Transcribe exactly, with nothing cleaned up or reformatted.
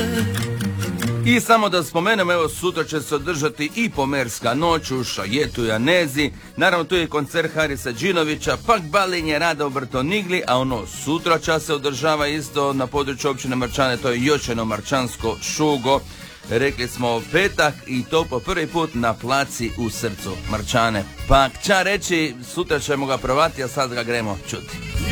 I samo da spomenemo, evo sutra će se održati i Pomerska noć u Šajetu i Anezi. Naravno tu je koncert Harisa Đinovića, pak balinje Rada u Brtonigli, a ono sutra čas se održava isto na području općine Marčane, to je još jedno marčansko šugo. Rekli smo petak i to po prvi put na placi u srcu Marčane. Pa ča reći, sutra ćemo ga provati, a sad ga gremo čuti.